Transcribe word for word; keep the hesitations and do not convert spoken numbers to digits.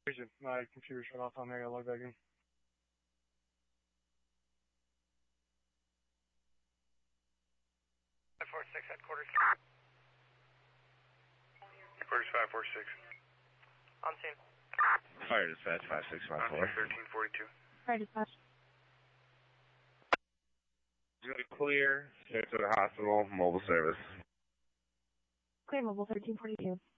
My computer shut off on me. I gotta log back in. five four six headquarters. Headquarters five four six. On scene. Fire dispatch five six five four. thirteen forty-two. Fire dispatch. Clear. Straight to the hospital. Mobile service. Clear mobile thirteen forty-two.